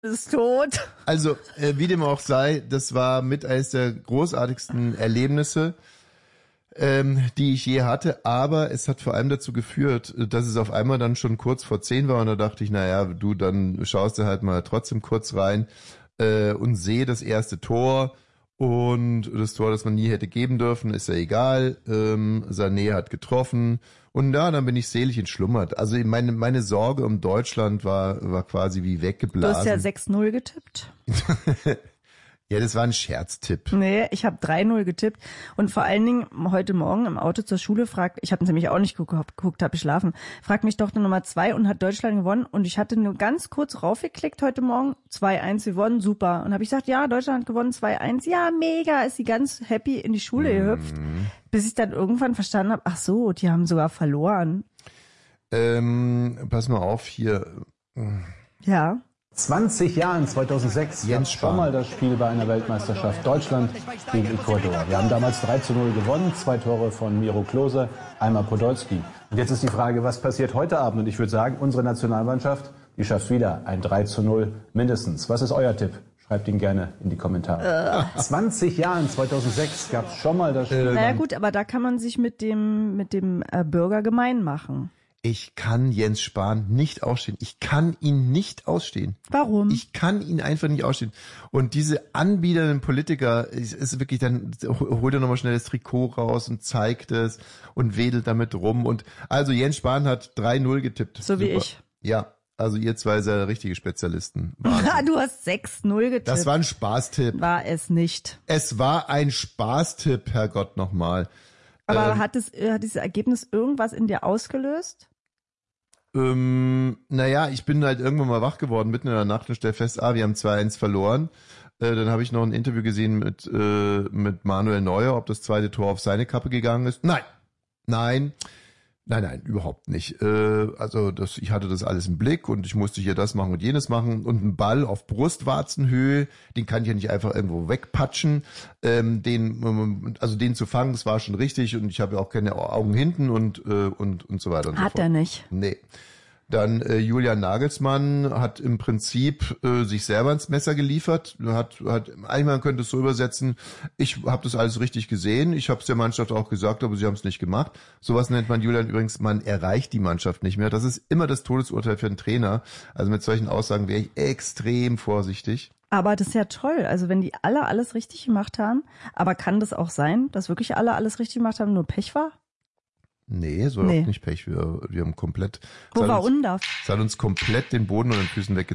ist tot. Also, wie dem auch sei, das war mit eines der großartigsten Erlebnisse, die ich je hatte, aber es hat vor allem dazu geführt, dass es auf einmal dann schon kurz vor 10 war und da dachte ich, naja, du, dann schaust du halt mal trotzdem kurz rein und sehe das erste Tor und das Tor, das man nie hätte geben dürfen, ist ja egal, Sané hat getroffen und ja, dann bin ich selig entschlummert. Also meine Sorge um Deutschland war quasi wie weggeblasen. Du hast ja 6-0 getippt. Ja, das war ein Scherztipp. Nee, ich habe 3-0 getippt und vor allen Dingen heute Morgen im Auto zur Schule ich habe nämlich auch nicht geguckt, habe geschlafen, fragt mich Tochter Nummer 2 und hat Deutschland gewonnen und ich hatte nur ganz kurz raufgeklickt heute Morgen, 2-1 gewonnen, super. Und habe ich gesagt, ja, Deutschland hat gewonnen, 2-1, ja, mega, ist sie ganz happy in die Schule gehüpft, bis ich dann irgendwann verstanden habe, ach so, die haben sogar verloren. Pass mal auf hier. Ja. 20 Jahren, 2006, gab es schon mal das Spiel bei einer Weltmeisterschaft Deutschland gegen Ecuador. Wir haben damals 3-0 gewonnen, 2 Tore von Miro Klose, einmal Podolski. Und jetzt ist die Frage, was passiert heute Abend? Und ich würde sagen, unsere Nationalmannschaft, die schafft wieder ein 3-0 mindestens. Was ist euer Tipp? Schreibt ihn gerne in die Kommentare. 20 Jahren, 2006, gab es schon mal das Spiel. Naja gut, aber da kann man sich mit dem Bürger gemein machen. Ich kann Jens Spahn nicht ausstehen. Ich kann ihn nicht ausstehen. Warum? Ich kann ihn einfach nicht ausstehen. Und diese anbiedernden Politiker, ist wirklich dann, holt er nochmal schnell das Trikot raus und zeigt es und wedelt damit rum. Und also Jens Spahn hat 3-0 getippt. So wie ich. Ja, also ihr zwei seid richtige Spezialisten. Du hast 6-0 getippt. Das war ein Spaßtipp. War es nicht. Es war ein Spaßtipp, Herrgott nochmal. Aber hat dieses Ergebnis irgendwas in dir ausgelöst? Naja, ich bin halt irgendwann mal wach geworden mitten in der Nacht und stell fest, wir haben 2-1 verloren. Dann habe ich noch ein Interview gesehen mit Manuel Neuer, ob das zweite Tor auf seine Kappe gegangen ist. Nein, überhaupt nicht. Also ich hatte das alles im Blick und ich musste hier das machen und jenes machen und ein Ball auf Brustwarzenhöhe, den kann ich ja nicht einfach irgendwo wegpatschen. Den zu fangen, das war schon richtig und ich habe ja auch keine Augen hinten und so weiter und so fort. Hat er nicht. Nee. Dann Julian Nagelsmann hat im Prinzip sich selber ins Messer geliefert. Eigentlich man könnte es so übersetzen, ich habe das alles richtig gesehen, ich habe es der Mannschaft auch gesagt, aber sie haben es nicht gemacht. Sowas nennt man Julian übrigens, man erreicht die Mannschaft nicht mehr. Das ist immer das Todesurteil für einen Trainer. Also mit solchen Aussagen wäre ich extrem vorsichtig. Aber das ist ja toll. Also wenn die alle alles richtig gemacht haben, aber kann das auch sein, dass wirklich alle alles richtig gemacht haben, nur Pech war? Nee, so auch nicht Pech. Wir haben komplett... Wo war Undaf? Es hat uns komplett den Boden unter den Füßen weggezogen.